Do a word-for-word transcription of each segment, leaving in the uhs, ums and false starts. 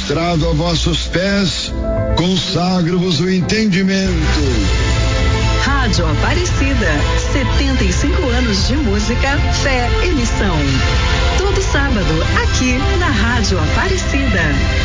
prostrado a vossos pés, consagro-vos o entendimento. Rádio Aparecida, setenta e cinco anos de música, fé e missão. Todo sábado, aqui na Rádio Aparecida.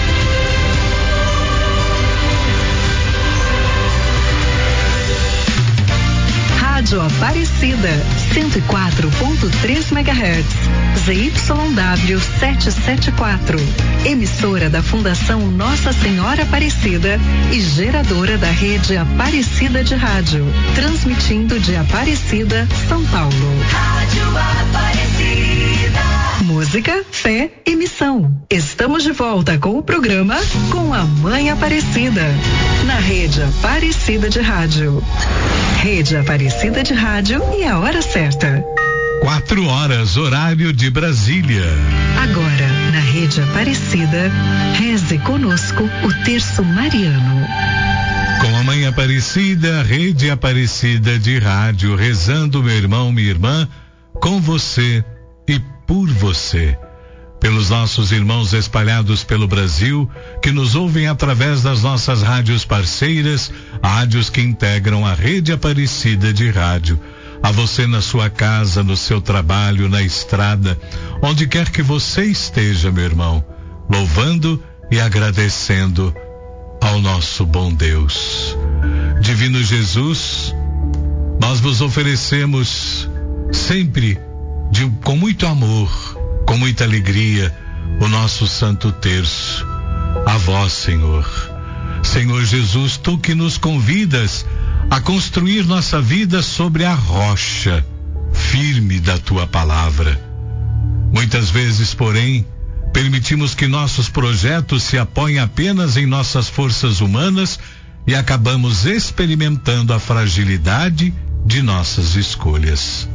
Rádio Aparecida, cento e quatro ponto três megahertz, Z Y W setecentos e setenta e quatro, emissora da Fundação Nossa Senhora Aparecida e geradora da rede Aparecida de Rádio, transmitindo de Aparecida, São Paulo. Rádio Aparecida. Música, fé e missão. Estamos de volta com o programa Com a Mãe Aparecida, na rede Aparecida de Rádio. Rede Aparecida de Rádio e a hora certa. Quatro horas, horário de Brasília. Agora, na Rede Aparecida, reze conosco o terço mariano. Com a Mãe Aparecida, Rede Aparecida de Rádio, rezando, meu irmão, minha irmã, com você e por você. Pelos nossos irmãos espalhados pelo Brasil, que nos ouvem através das nossas rádios parceiras, rádios que integram a Rede Aparecida de Rádio. A você na sua casa, no seu trabalho, na estrada, onde quer que você esteja, meu irmão, louvando e agradecendo ao nosso bom Deus. Divino Jesus, nós vos oferecemos sempre de, com muito amor, com muita alegria, o nosso Santo Terço. A vós, Senhor. Senhor Jesus, tu que nos convidas a construir nossa vida sobre a rocha firme da tua palavra. Muitas vezes, porém, permitimos que nossos projetos se apoiem apenas em nossas forças humanas e acabamos experimentando a fragilidade de nossas escolhas.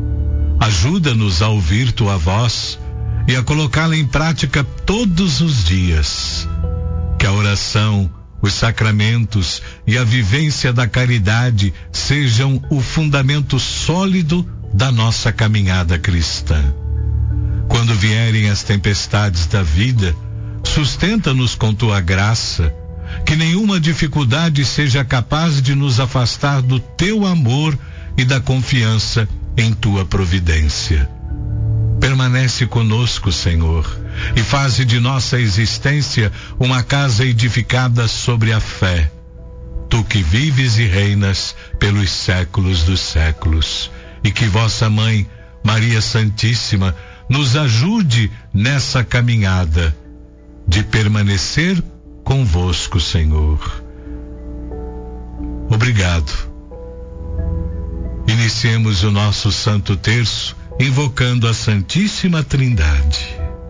Ajuda-nos a ouvir tua voz e a colocá-la em prática todos os dias. Que a oração, os sacramentos e a vivência da caridade sejam o fundamento sólido da nossa caminhada cristã. Quando vierem as tempestades da vida, sustenta-nos com tua graça, que nenhuma dificuldade seja capaz de nos afastar do teu amor e da confiança em tua providência. Permanece conosco, Senhor, e faze de nossa existência uma casa edificada sobre a fé. Tu que vives e reinas pelos séculos dos séculos, e que vossa Mãe, Maria Santíssima, nos ajude nessa caminhada de permanecer convosco, Senhor. Obrigado. Iniciemos o nosso Santo Terço invocando a Santíssima Trindade.